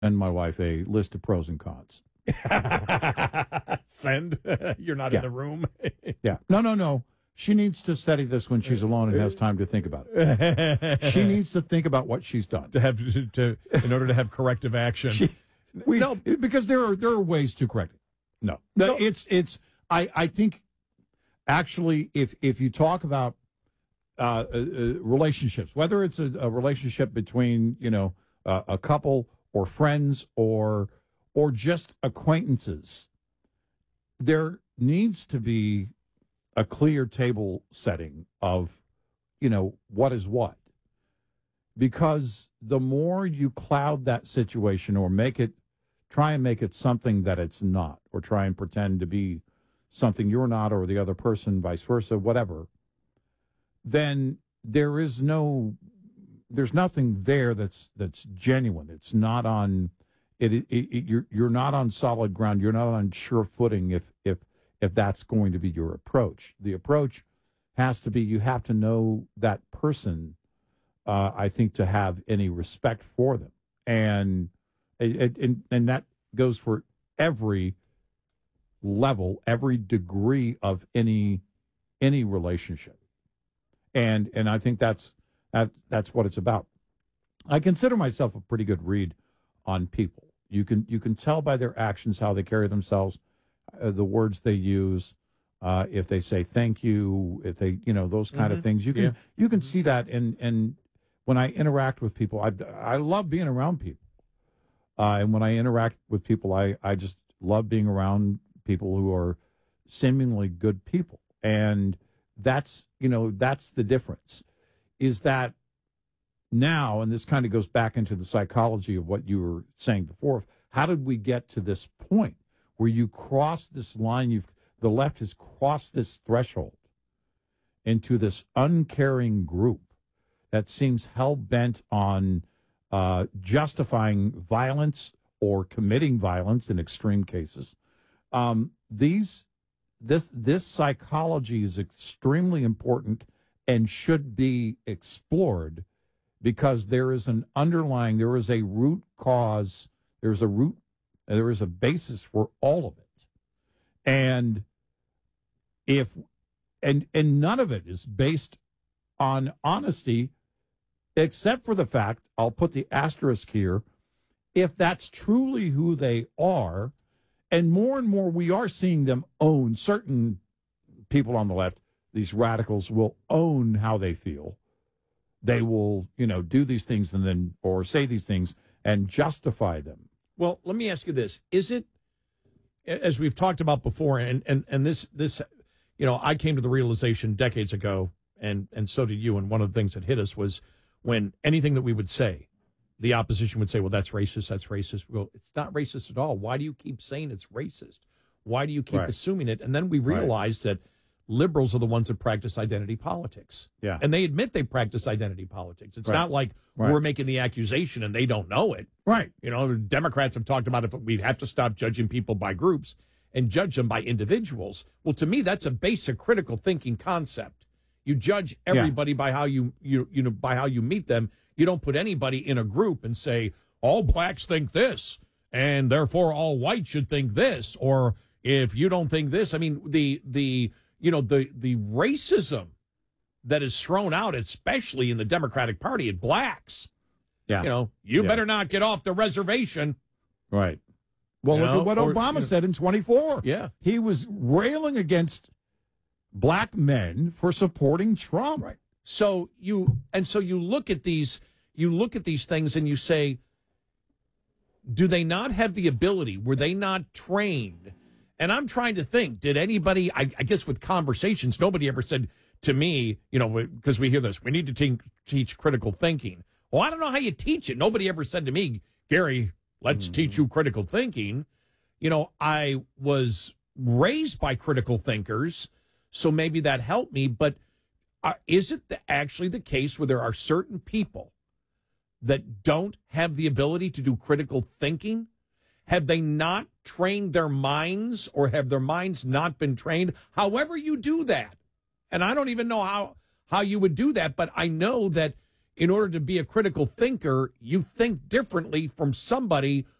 and my wife a list of pros and cons. Send. You're not in the room. Yeah. No. She needs to study this when she's alone and has time to think about it. She needs to think about what she's done In order to have corrective action. Because there are ways to correct it. No. It's. I think actually, if you talk about relationships, whether it's a relationship between a couple or friends or just acquaintances, there needs to be a clear table setting of, what is what. Because the more you cloud that situation or try and make it something that it's not, or try and pretend to be something you're not, or the other person, vice versa, whatever, then there's nothing there that's genuine. It's not on you're not on solid ground. You're not on sure footing if that's going to be your approach. The approach has to be, you have to know that person, I think, to have any respect for them. And that goes for every level, every degree of any relationship. And I think that's what it's about. I consider myself a pretty good read on people. You can tell by their actions how they carry themselves, the words they use, if they say thank you, if they those kind of things. You can see that. And when I interact with people, I love being around people. And when I interact with people, I just love being around people who are seemingly good people. And that's the difference, is that now, and this kind of goes back into the psychology of what you were saying before, how did we get to this point where you cross this line, the left has crossed this threshold into this uncaring group that seems hell-bent on justifying violence or committing violence in extreme cases. This psychology is extremely important and should be explored, because there is a root cause, there is a basis for all of it. And none of it is based on honesty, except for the fact, I'll put the asterisk here, if that's truly who they are. And more we are seeing them own, certain people on the left, these radicals will own how they feel. They will, do these things or say these things and justify them. Well, let me ask you this. Is it, as we've talked about before, and this, I came to the realization decades ago, and so did you, and one of the things that hit us was when anything that we would say, the opposition would say, well, that's racist, that's racist. Well, it's not racist at all. Why do you keep saying it's racist? Why do you keep assuming it? And then we realized that liberals are the ones that practice identity politics. Yeah. And they admit they practice identity politics. It's not like we're making the accusation and they don't know it. Right. Democrats have talked about if we'd have to stop judging people by groups and judge them by individuals. Well, to me, that's a basic critical thinking concept. You judge everybody by how you by how you meet them. You don't put anybody in a group and say all blacks think this and therefore all whites should think this, or if you don't think this. I mean, the racism that is thrown out, especially in the Democratic Party, at blacks. Yeah. You better not get off the reservation. Right. Well, look at what Obama said in 24. Yeah. He was railing against black men for supporting Trump. Right. So you look at these things and you say, do they not have the ability? Were they not trained? And I'm trying to think, did anybody, I guess with conversations, nobody ever said to me, because we hear this, we need to teach critical thinking. Well, I don't know how you teach it. Nobody ever said to me, Gary, let's teach you critical thinking. I was raised by critical thinkers, so maybe that helped me. But is it actually the case where there are certain people that don't have the ability to do critical thinking? Have they not trained their minds, or have their minds not been trained? However you do that. And I don't even know how you would do that, but I know that in order to be a critical thinker, you think differently from somebody